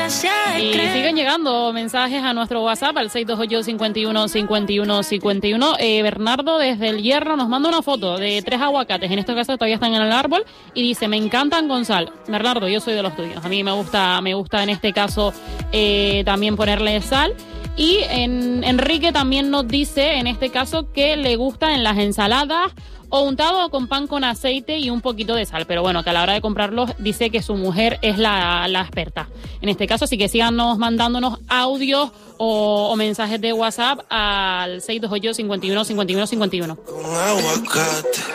Y siguen llegando mensajes a nuestro WhatsApp al 628-51-51-51. Bernardo desde El Hierro nos manda una foto de 3 aguacates, en este caso todavía están en el árbol, y dice, me encantan con sal. Bernardo, yo soy de los tuyos, a mí me gusta en este caso también ponerle sal. Y Enrique también nos dice, en este caso, que le gusta en las ensaladas o untado con pan con aceite y un poquito de sal. Pero bueno, que a la hora de comprarlos dice que su mujer es la experta en este caso. Así que síganos mandándonos audios o mensajes de WhatsApp al 628-51-51-51.